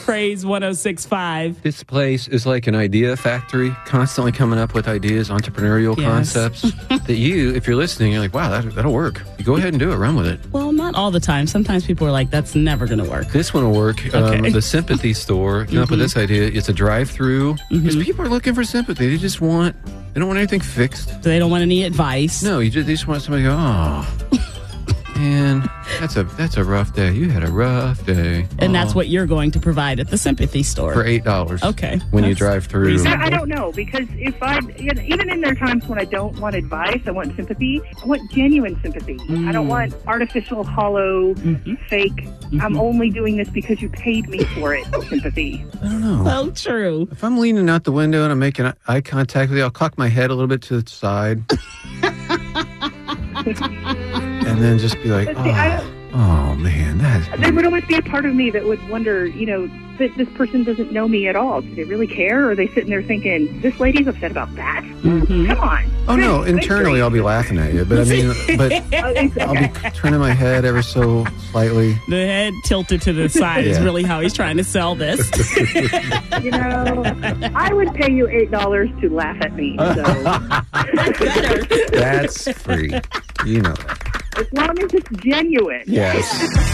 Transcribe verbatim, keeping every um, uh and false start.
Praise one oh six point five. This place is like an idea factory, constantly coming up with ideas, entrepreneurial Yes. concepts that you, if you're listening, you're like, wow, that, that'll work. You go ahead and do it. Run with it. Well, not all the time. Sometimes people are like, that's never going to work. This one will work. Okay. Um, the sympathy store came up with this idea. It's a drive-through because Mm-hmm. people are looking for sympathy. They just want, they don't want anything fixed. So they don't want any advice. No, you just, they just want somebody to go, oh, man, that's a that's a rough day. You had a rough day. And that's Aw. what you're going to provide at the sympathy store. For eight dollars. Okay. When you That's drive through. reasonable. I, I don't know, because if I, you know, even in there are times when I don't want advice, I want sympathy. I want genuine sympathy. I don't want artificial, hollow, fake. I'm only doing this because you paid me for it. Sympathy. I don't know. So true. If I'm leaning out the window and I'm making eye contact with you, I'll cock my head a little bit to the side. And then just be like, But see, I- oh, oh man, that There would almost be a part of me that would wonder, you know, that this person doesn't know me at all. Do they really care? Or are they sitting there thinking, this lady's upset about that? Come on. Oh no! Good- good Internally, grief. I'll be laughing at you, but I mean, but Oh, it's I'll be okay. turning my head ever so slightly. The head tilted to the side is Yeah. really how he's trying to sell this. You know, I would pay you eight dollars to laugh at me. So Better. That's free. You know that. as long as it's genuine. Yes.